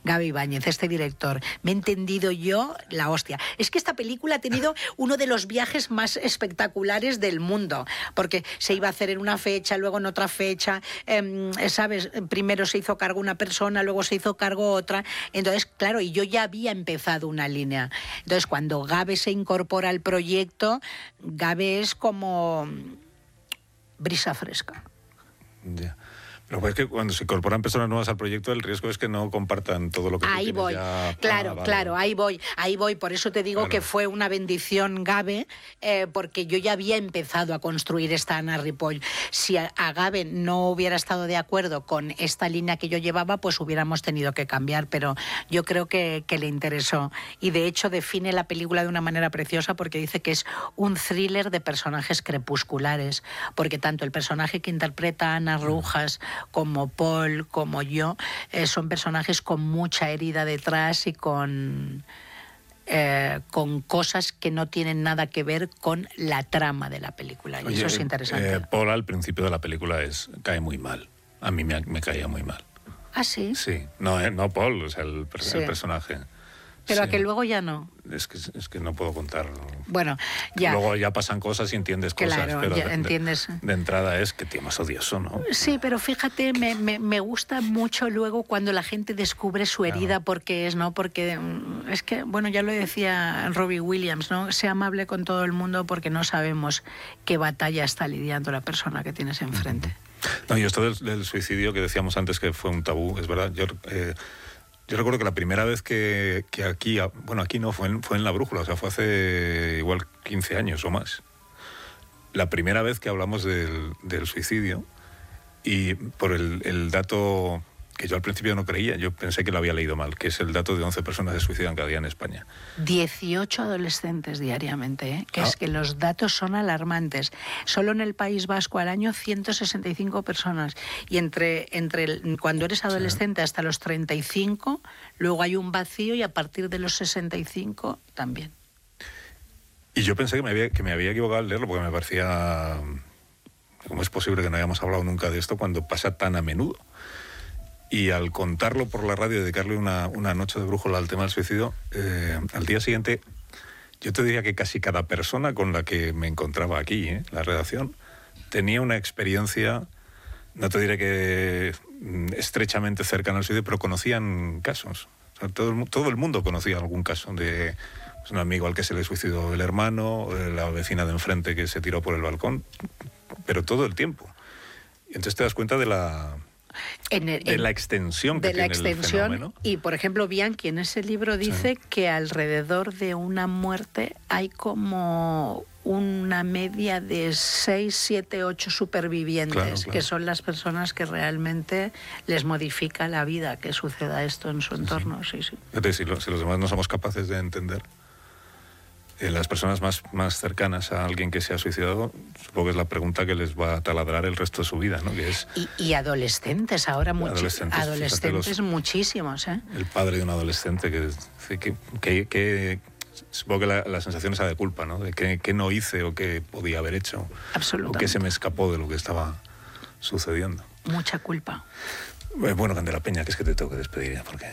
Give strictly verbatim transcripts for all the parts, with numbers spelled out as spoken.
Gabe Ibáñez, este director. Me he entendido yo la hostia. Es que esta película ha tenido uno de los viajes más espectaculares del mundo, porque se iba a hacer en una fecha, luego en otra fecha, eh, ¿sabes? Primero se hizo cargo una persona, luego se hizo cargo otra. Entonces, claro, y yo ya había empezado una línea. Entonces, cuando Gabe se incorpora al proyecto, Gabe es como brisa fresca. Ya. Yeah. Pero pues es que cuando se incorporan personas nuevas al proyecto, el riesgo es que no compartan todo lo que ahí tú voy. Ya... Claro, ah, vale. claro, ahí voy, ahí voy. Por eso te digo claro. que fue una bendición, Gabe, eh, porque yo ya había empezado a construir esta Ana Ripoll. Si a, a Gabe no hubiera estado de acuerdo con esta línea que yo llevaba, pues hubiéramos tenido que cambiar, pero yo creo que, que le interesó. Y de hecho define la película de una manera preciosa porque dice que es un thriller de personajes crepusculares, porque tanto el personaje que interpreta Ana Rujas como Paul, como yo, eh, son personajes con mucha herida detrás y con, eh, con cosas que no tienen nada que ver con la trama de la película. Y Oye, eso es interesante. Eh, Paul al principio de la película es, cae muy mal. A mí me, me caía muy mal. ¿Ah, sí? Sí. No, eh, no Paul, o sea, el, sí. el personaje. Pero sí. a que luego ya no. Es que, es que no puedo contar. Bueno, ya. Luego ya pasan cosas y entiendes cosas. Claro, pero ya de, entiendes. De, de entrada es que tío más odioso, ¿no? Sí, pero fíjate, me, me, me gusta mucho luego cuando la gente descubre su herida claro. porque es, ¿no? Porque es que, bueno, ya lo decía Robbie Williams, ¿no? Sea amable con todo el mundo porque no sabemos qué batalla está lidiando la persona que tienes enfrente. Uh-huh. No, y esto del, del suicidio que decíamos antes que fue un tabú, es verdad. Yo... Eh, Yo recuerdo que la primera vez que, que aquí, bueno, aquí no, fue en, fue en La Brújula, o sea, fue hace igual quince años o más. La primera vez que hablamos del, del suicidio y por el, el dato que yo al principio no creía, yo pensé que lo había leído mal, que es el dato de once personas que se suicidan cada día en España. dieciocho adolescentes diariamente, ¿eh? que ah. es que los datos son alarmantes. Solo en el País Vasco al año ciento sesenta y cinco personas. Y entre, entre el, cuando eres adolescente sí. hasta los treinta y cinco, luego hay un vacío y a partir de los sesenta y cinco también. Y yo pensé que me había, que me había equivocado al leerlo porque me parecía... ¿Cómo es posible que no hayamos hablado nunca de esto cuando pasa tan a menudo? Y al contarlo por la radio, dedicarle una, una noche de brújula al tema del suicidio, eh, al día siguiente, yo te diría que casi cada persona con la que me encontraba aquí, ¿eh? la redacción, tenía una experiencia, no te diré que estrechamente cercana al suicidio, pero conocían casos. O sea, todo, el, todo el mundo conocía algún caso de pues, un amigo al que se le suicidó el hermano, la vecina de enfrente que se tiró por el balcón, pero todo el tiempo. Y entonces te das cuenta de la... En el, de en, la extensión que de la tiene extensión, el fenómeno. Y, por ejemplo, Bianchi en ese libro dice sí. que alrededor de una muerte hay como una media de seis, siete, ocho supervivientes, claro, claro. que son las personas que realmente les modifica la vida que suceda esto en su entorno. Sí, sí. sí. Si, lo, si los demás no somos capaces de entender, eh, las personas más, más cercanas a alguien que se ha suicidado, supongo que es la pregunta que les va a taladrar el resto de su vida, ¿no? Que es, y, y adolescentes, ahora muchi- adolescentes, adolescentes los, muchísimos, ¿eh? El padre de un adolescente que, que, que, que supongo que la, la sensación esa de culpa, ¿no? De que, que no hice o que podía haber hecho. Absolutamente. O que se me escapó de lo que estaba sucediendo. Mucha culpa. Bueno, Candela Peña, que es que te tengo que despedir ya, porque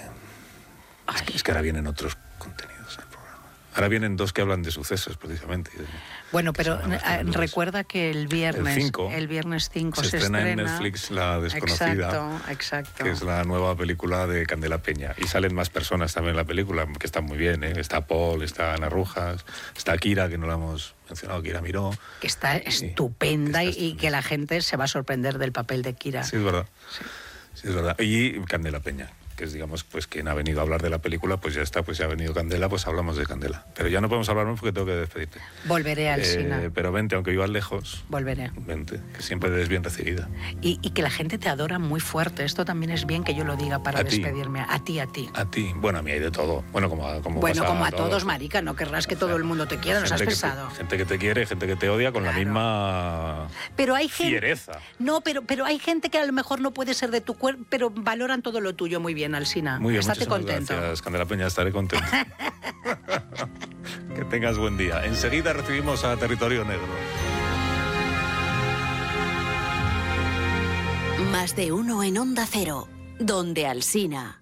es que, es que ahora vienen otros contenidos. Ahora vienen dos que hablan de sucesos, precisamente. Bueno, pero eh, recuerda que el viernes, el, cinco, el viernes cinco se, se estrena, estrena en Netflix La Desconocida, exacto, exacto. que es la nueva película de Candela Peña. Y salen más personas también en la película, que están muy bien, ¿eh? Está Paul, está Ana Rujas, está Kira, que no la hemos mencionado, Kira Miró. Que está estupenda, y, está estupenda y que la gente se va a sorprender del papel de Kira. Sí, es verdad. Sí, sí es verdad. Y Candela Peña, que es, digamos, pues quien ha venido a hablar de la película, pues ya está, pues ya ha venido Candela, pues hablamos de Candela. Pero ya no podemos hablar más porque tengo que despedirte. Volveré al eh, Sina. Pero vente, aunque vivas lejos. Volveré. Vente, que siempre eres bien recibida. Y, y que la gente te adora muy fuerte. Esto también es bien que yo lo diga para a despedirme. Ti. A ti, a ti. A ti. Bueno, a mí hay de todo. Bueno, como a, como bueno, como a, a todos, todos, marica. No querrás que o sea, todo el mundo te quiera, nos has pesado. Te, gente que te quiere, gente que te odia con claro. la misma pero hay fiereza. Gente, no, pero, pero hay gente que a lo mejor no puede ser de tu cuerpo, pero valoran todo lo tuyo muy bien, Alsina. Muy bien, estate contento. Gracias, Candela Peña, estaré contento. Que tengas buen día. Enseguida recibimos a Territorio Negro. Más de uno en Onda Cero, donde Alsina.